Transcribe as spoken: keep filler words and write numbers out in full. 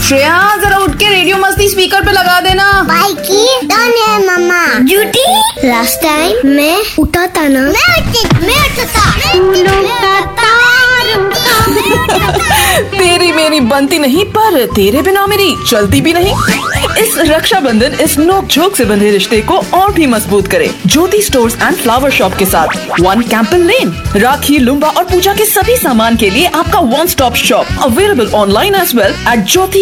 श्रेया जरा उठ के रेडियो मस्ती स्पीकर पे लगा देना। बाइकी डन है मम्मा। ड्यूटी लास्ट टाइम मैं उठा था ना। मैं उठी मैं उठा था। तेरी मेरी बनती नहीं, पर तेरे बिना मेरी चलती भी नहीं। इस रक्षाबंधन इस नोक झोंक से बंधे रिश्ते को और भी मजबूत करे ज्योति स्टोर्स एंड फ्लावर शॉप के साथ। वन कैंपल लेन, राखी, लुम्बा और पूजा के सभी सामान के लिए आपका one stop shop, available online as well at Jyoti